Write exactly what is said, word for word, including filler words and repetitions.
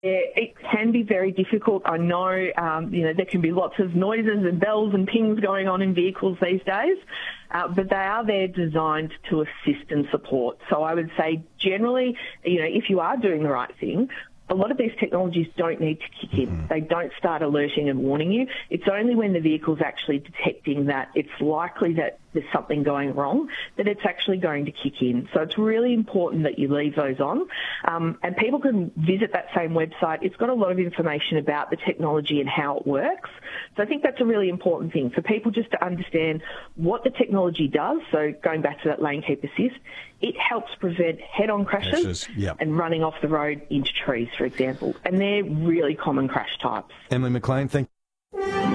Yeah, it can be very difficult. I know, um, you know, there can be lots of noises and bells and pings going on in vehicles these days, uh, but they are there designed to assist and support. So I would say generally, you know, if you are doing the right thing, a lot of these technologies don't need to kick in. Mm-hmm. They don't start alerting and warning you. It's only when the vehicle's actually detecting that it's likely that there's something going wrong that it's actually going to kick in. So it's really important that you leave those on. Um, and people can visit that same website. It's got a lot of information about the technology and how it works. So I think that's a really important thing for people just to understand what the technology does. So going back to that lane keep assist, it helps prevent head-on crashes Crashes, yep. and running off the road into trees, for example. And they're really common crash types. Emily McLean, thank you.